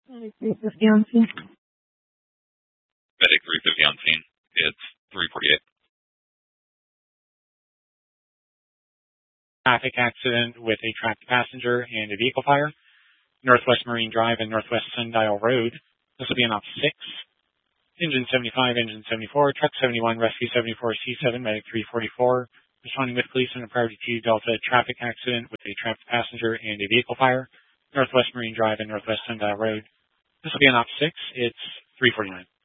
350 on scene. Medic 350 on scene. It's 348. Traffic accident with a trapped passenger and a vehicle fire. Northwest Marine Drive and Northwest Sundial Road. This will be an op 6. Engine 75, Engine 74, Truck 71, Rescue 74, C7, Medic 344. Responding with police on a priority 2 Delta traffic accident with a trapped passenger and a vehicle fire. Northwest Marine Drive and Northwest Sundial Road. This will be an op 6. It's 349.